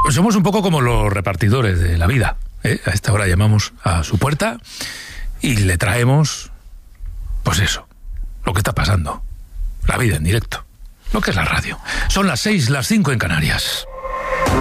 Somos un poco como los repartidores de la vida, ¿eh? A esta hora llamamos a su puerta y le traemos, pues eso, lo que está pasando, la vida en directo, lo que es la radio. Son las 6, las 5 en Canarias.